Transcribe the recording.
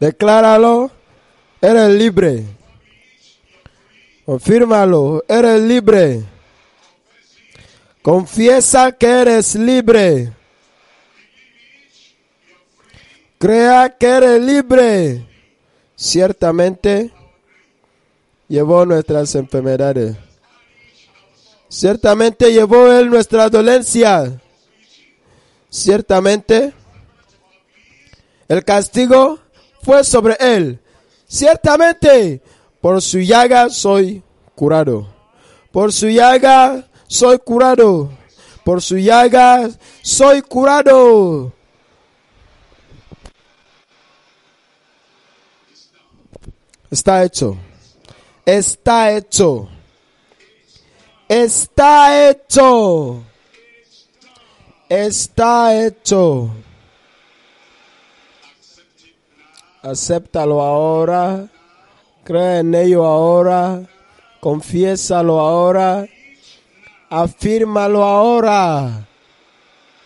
Decláralo, eres libre. Confírmalo, eres libre. Confiesa que eres libre. Crea que eres libre. Ciertamente llevó nuestras enfermedades. Ciertamente llevó Él nuestra dolencia. Ciertamente el castigo fue sobre Él. Ciertamente por su llaga soy curado. Por su llaga soy curado. Por su llaga soy curado. Está hecho. Está hecho. Está hecho. Está hecho. Acéptalo ahora. Cree en ello ahora. Confiésalo ahora. Afírmalo ahora.